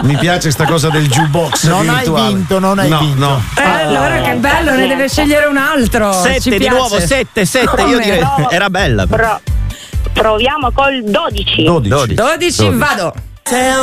Mi piace sta cosa del jukebox Non virtuale. hai vinto, non hai vinto. No. Allora che bello, ne deve scegliere un altro. Ci 7 di piace. nuovo, 7. Io Come? direi era bella. Proviamo col 12. 12, vado.